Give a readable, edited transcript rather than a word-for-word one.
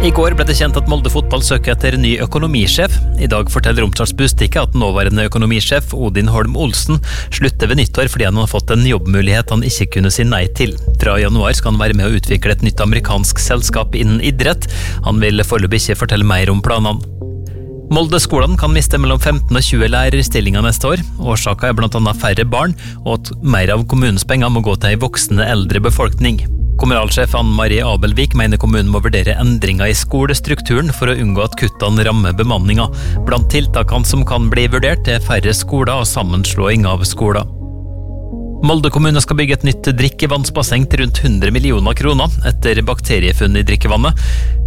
I går ble det kjent at Molde fotball søker etter ny økonomisjef. I dag forteller Romsdals Budstikke at nåværende økonomisjef Odin Holm Olsen slutter ved nyttår fordi han har fått en jobbmulighet han ikke kunne si nei til. Fra januar skal han være med å utvikle et nytt amerikansk selskap innen idrett. Han vil foreløpig ikke fortelle mer om planene. Molde-skolen kan miste mellom 15 og 20 lærerstillinger neste år. Årsaken er blant annet færre barn, og at mer av kommunens penger må gå til en voksende eldre befolkning. Kommunalsjef Anne-Marie Abelvik mener kommunen må vurdere endringer i skolestrukturen for å unngå at kuttene rammer bemanninga. Blant tiltakene som kan bli vurdert er færre skoler og sammenslåing av skoler. Molde kommune skal bygge et nytt drikkevannsbasseng til rundt 100 millioner kroner etter bakteriefunn i drikkevannet.